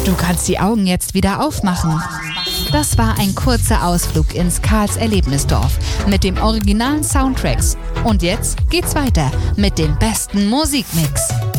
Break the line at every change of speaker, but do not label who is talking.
Du kannst die Augen jetzt wieder aufmachen. Das war ein kurzer Ausflug ins Karls Erlebnisdorf mit dem originalen Soundtracks. Und jetzt geht's weiter mit dem besten Musikmix.